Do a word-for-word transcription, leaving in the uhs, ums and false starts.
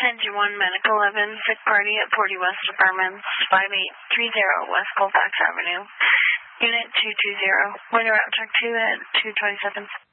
Engine one, Medic eleven, sick party at forty West Apartments, five eight three zero West Colfax Avenue. Unit two two zero. Weather out check two at two twenty-seven.